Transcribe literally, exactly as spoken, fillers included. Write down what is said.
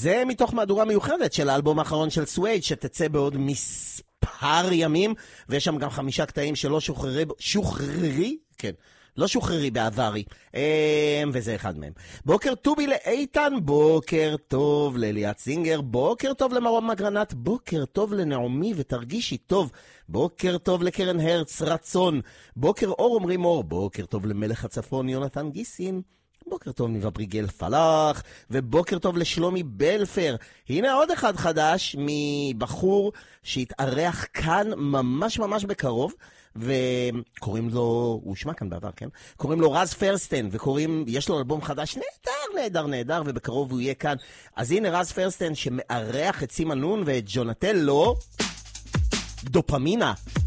זה מתוך מהדורה מיוחדת של האלבום האחרון של סווייד, שתצא בעוד מספר ימים, ויש שם גם חמישה קטעים שלא שוחררי, שוחררי, כן, לא שוחררי בעברי, וזה אחד מהם. בוקר טובי לאיתן, בוקר טוב לליאת סינגר, בוקר טוב למרום מגרנת, בוקר טוב לנעמי ותרגישי טוב, בוקר טוב לקרן הרץ רצון, בוקר אור אומרים אור, בוקר טוב למלך הצפון יונתן גיסין, בוקר טוב ניבה בריגל פלח, ובוקר טוב לשלומי בלפר. הנה עוד אחד חדש מבחור שהתארח כאן ממש ממש בקרוב, וקוראים לו, הוא שמע כאן בעבר, כן? קוראים לו רז פרסטן, וקוראים, יש לו אלבום חדש נהדר, נהדר, נהדר, ובקרוב הוא יהיה כאן. אז הנה רז פרסטן שמארח את סימה נון ואת ג'ונטלו, דופמינה.